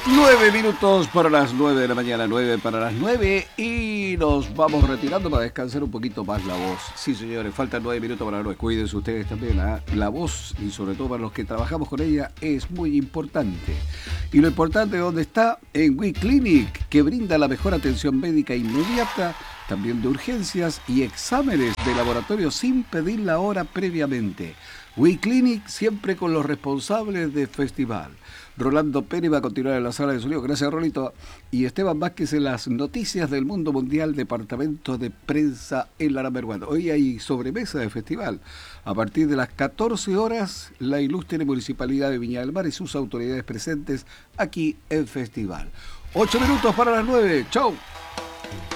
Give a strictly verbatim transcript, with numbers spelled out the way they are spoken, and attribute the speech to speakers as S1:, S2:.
S1: Nueve minutos para las nueve de la mañana, nueve para las nueve, y nos vamos retirando para descansar un poquito más la voz. Sí, señores, faltan nueve minutos para las nueve. Cuídense ustedes también, ¿eh? La voz, y sobre todo para los que trabajamos con ella, es muy importante. Y lo importante, ¿dónde está? En WeClinic, que brinda la mejor atención médica inmediata, también de urgencias y exámenes de laboratorio sin pedir la hora previamente. WeClinic, siempre con los responsables del festival. Rolando Pérez va a continuar en la sala de sonido. Gracias, Rolito. Y Esteban Vázquez en las noticias del mundo mundial, departamento de prensa en la Number One. Hoy hay sobremesa de festival. A partir de las catorce horas, la ilustre Municipalidad de Viña del Mar y sus autoridades presentes aquí en festival. Ocho minutos para las nueve. ¡Chau!